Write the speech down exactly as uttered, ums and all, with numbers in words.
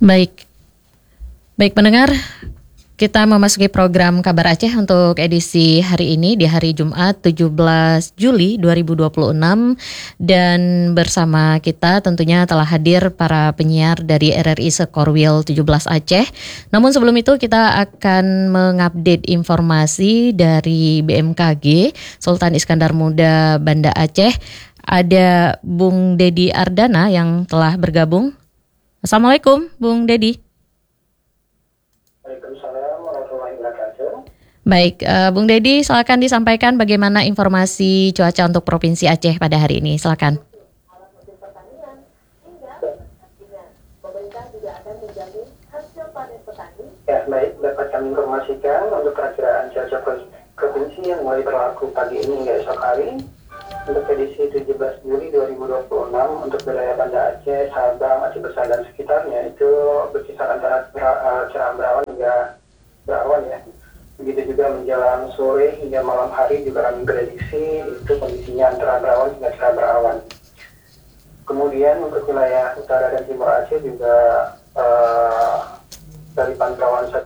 Baik, baik pendengar, kita memasuki program Kabar Aceh untuk edisi hari ini di hari Jumat tujuh belas Juli dua ribu dua puluh enam, dan bersama kita tentunya telah hadir para penyiar dari R R I Sekorwil tujuh belas Aceh. Namun sebelum itu kita akan mengupdate informasi dari B M K G Sultan Iskandar Muda Banda Aceh. Ada Bung Dedi Ardana yang telah bergabung. Assalamualaikum, Bung Dedi. Waalaikumsalam warahmatullahi wabarakatuh. Baik, uh, Bung Dedi, silakan disampaikan bagaimana informasi cuaca untuk Provinsi Aceh pada hari ini. Silakan. Ya, baik, dapat kami informasikan untuk perakiraan cuaca provinsi yang mulai berlaku pagi ini hingga esok hari. Untuk edisi tujuh belas Juli dua ribu dua puluh enam untuk wilayah Banda Aceh, Sabang, Aceh Besar dan sekitarnya itu berkisar antara cerah berawan hingga berawan ya. Begitu juga menjelang sore hingga malam hari juga kami prediksi itu kondisinya antara berawan hingga cerah berawan. Kemudian untuk wilayah utara dan timur Aceh juga uh, dari pantauan